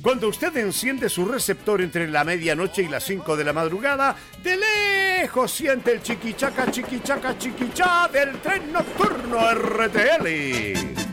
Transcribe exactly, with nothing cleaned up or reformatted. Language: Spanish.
Cuando usted enciende su receptor entre la medianoche y las cinco de la madrugada, de lejos siente el chiquichaca, chiquichaca, chiquichá del tren nocturno R T L.